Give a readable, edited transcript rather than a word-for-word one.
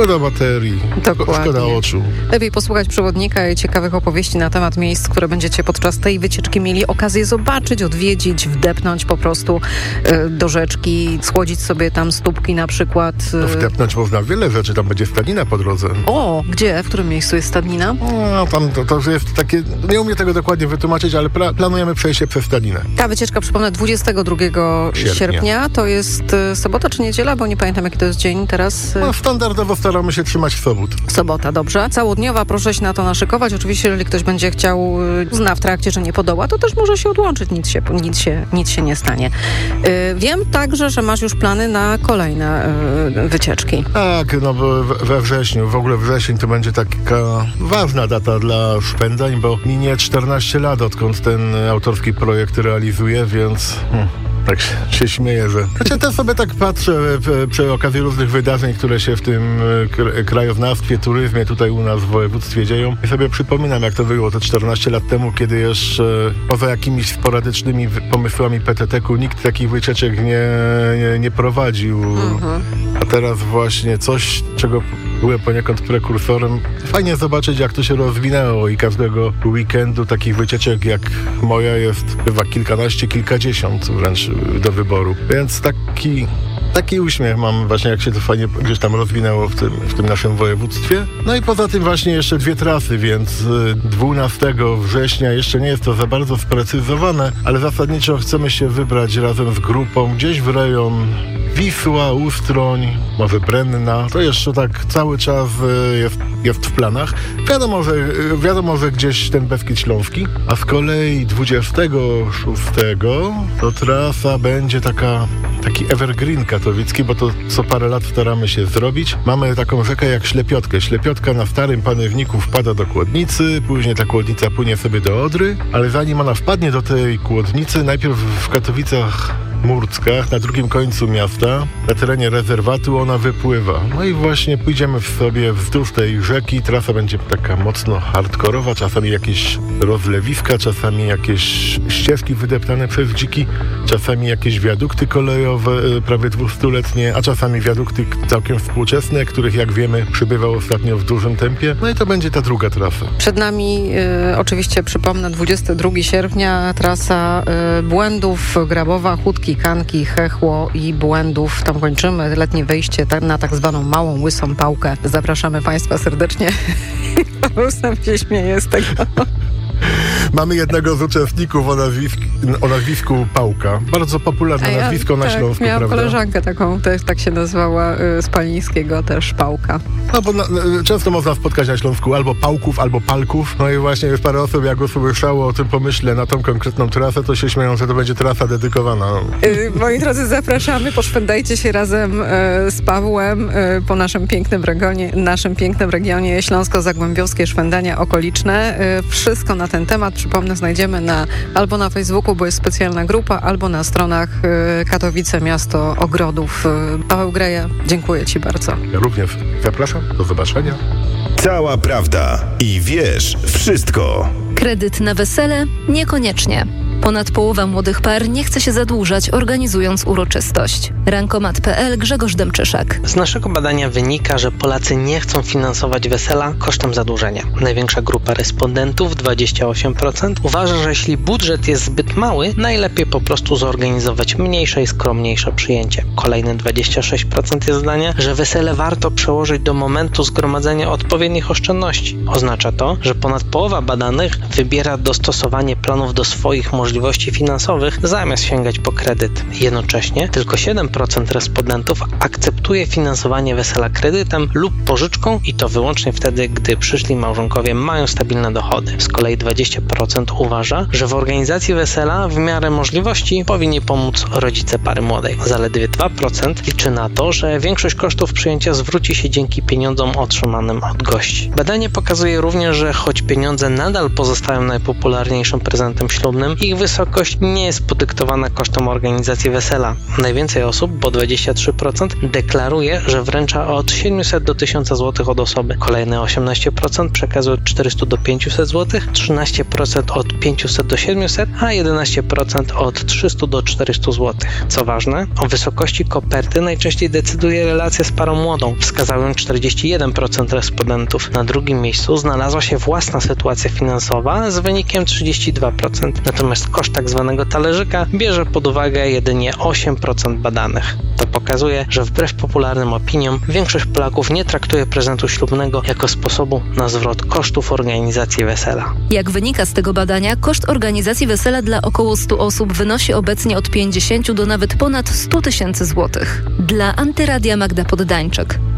Szkoda baterii, szkoda oczu. Lepiej posłuchać przewodnika i ciekawych opowieści na temat miejsc, które będziecie podczas tej wycieczki mieli okazję zobaczyć, odwiedzić, wdepnąć po prostu do rzeczki, schłodzić sobie tam stópki na przykład. Wdepnąć można wiele rzeczy, tam będzie stadnina po drodze. O, gdzie? W którym miejscu jest stadnina? No, tam to jest takie, nie umiem tego dokładnie wytłumaczyć, ale planujemy przejście przez stadninę. Ta wycieczka, przypomnę, 22 sierpnia. To jest sobota czy niedziela, bo nie pamiętam jaki to jest dzień teraz. No, standardowo staramy się trzymać sobot. Sobota, dobrze. Całodniowa, proszę się na to naszykować. Oczywiście, jeżeli ktoś będzie chciał, zna w trakcie, że nie podoła, to też może się odłączyć, nic się nie stanie. Wiem także, że masz już plany na kolejne wycieczki. Tak, no bo we wrześniu, w ogóle wrzesień to będzie taka ważna data dla Szpędań, bo minie 14 lat, odkąd ten autorski projekt realizuję, więc tak się śmieję, że... Znaczy, też sobie tak patrzę przy okazji różnych wydarzeń, które się w tym krajoznawstwie, turyzmie tutaj u nas w województwie dzieją i sobie przypominam, jak to było te 14 lat temu, kiedy jeszcze poza jakimiś sporadycznymi pomysłami PTT-ku nikt takich wycieczek nie prowadził. A teraz właśnie coś, czego byłem poniekąd prekursorem. Fajnie zobaczyć, jak to się rozwinęło i każdego weekendu takich wycieczek jak moja jest chyba kilkanaście, kilkadziesiąt wręcz do wyboru. Więc taki uśmiech mam właśnie, jak się to fajnie gdzieś tam rozwinęło w tym naszym województwie. No i poza tym właśnie jeszcze 2 trasy, więc 12 września jeszcze nie jest to za bardzo sprecyzowane, ale zasadniczo chcemy się wybrać razem z grupą gdzieś w rejon Wisła, Ustroń, może Brenna. To jeszcze tak cały czas jest w planach. Wiadomo, że gdzieś ten Beskid Śląski, a z kolei 26 to trasa będzie taki evergreen katowicki, bo to co parę lat staramy się zrobić. Mamy taką rzekę jak Ślepiotkę. Ślepiotka na Starym Panewniku wpada do Kłodnicy, później ta Kłodnica płynie sobie do Odry, ale zanim ona wpadnie do tej Kłodnicy, najpierw w Katowicach Murckach, na drugim końcu miasta, na terenie rezerwatu ona wypływa. No i właśnie pójdziemy sobie wzdłuż tej rzeki. Trasa będzie taka mocno hardkorowa, czasami jakieś rozlewiska, czasami jakieś ścieżki wydeptane przez dziki, czasami jakieś wiadukty kolejowe prawie 200-letnie, a czasami wiadukty całkiem współczesne, których jak wiemy przybywa ostatnio w dużym tempie. No i to będzie ta druga trasa. Przed nami oczywiście przypomnę 22 sierpnia trasa Błędów, Grabowa, Chódki, Kanki, Chechło i Błędów. Tam kończymy letnie wejście na tak zwaną małą, łysą pałkę. Zapraszamy Państwa serdecznie. Paweł sam się śmieje z tego. Mamy jednego z uczestników o nazwisku Pałka. Bardzo popularne nazwisko na Śląsku, miałam prawda? Koleżankę taką, też tak się nazwała, z Palińskiego też Pałka. No bo często można spotkać na Śląsku albo Pałków, albo Palków. No i właśnie już parę osób, jak usłyszało o tym pomyśle na tą konkretną trasę, to się śmieją, że to będzie trasa dedykowana. Moi drodzy, zapraszamy, poszwędajcie się razem z Pawłem po naszym pięknym regionie śląsko-zagłębiowskie szwendania okoliczne. Wszystko na ten temat, przypomnę, znajdziemy albo na Facebooku, bo jest specjalna grupa, albo na stronach Katowice Miasto Ogrodów. Paweł Greja, dziękuję Ci bardzo. Ja również zapraszam, do zobaczenia. Cała prawda i wiesz wszystko. Kredyt na wesele? Niekoniecznie. Ponad połowa młodych par nie chce się zadłużać, organizując uroczystość. Rankomat.pl, Grzegorz Demczyszak. Z naszego badania wynika, że Polacy nie chcą finansować wesela kosztem zadłużenia. Największa grupa respondentów, 28%, uważa, że jeśli budżet jest zbyt mały, najlepiej po prostu zorganizować mniejsze i skromniejsze przyjęcie. Kolejne 26% jest zdania, że wesele warto przełożyć do momentu zgromadzenia odpowiednich oszczędności. Oznacza to, że ponad połowa badanych wybiera dostosowanie planów do swoich możliwości finansowych zamiast sięgać po kredyt. Jednocześnie tylko 7% respondentów akceptuje finansowanie wesela kredytem lub pożyczką i to wyłącznie wtedy, gdy przyszli małżonkowie mają stabilne dochody. Z kolei 20% uważa, że w organizacji wesela w miarę możliwości powinni pomóc rodzice pary młodej. Zaledwie 2% liczy na to, że większość kosztów przyjęcia zwróci się dzięki pieniądzom otrzymanym od gości. Badanie pokazuje również, że choć pieniądze nadal pozostają najpopularniejszym prezentem ślubnym, ich wysokość nie jest podyktowana kosztem organizacji wesela. Najwięcej osób, bo 23%, deklaruje, że wręcza od 700 do 1000 zł od osoby. Kolejne 18% przekazuje od 400 do 500 zł, 13% od 500 do 700, a 11% od 300 do 400 zł. Co ważne, o wysokości koperty najczęściej decyduje relacja z parą młodą. Wskazałem 41% respondentów. Na drugim miejscu znalazła się własna sytuacja finansowa z wynikiem 32%. Natomiast koszt tak zwanego talerzyka bierze pod uwagę jedynie 8% badanych. To pokazuje, że wbrew popularnym opiniom większość Polaków nie traktuje prezentu ślubnego jako sposobu na zwrot kosztów organizacji wesela. Jak wynika z tego badania, koszt organizacji wesela dla około 100 osób wynosi obecnie od 50 do nawet ponad 100 000 złotych. Dla Antyradia Magda Poddańczyk.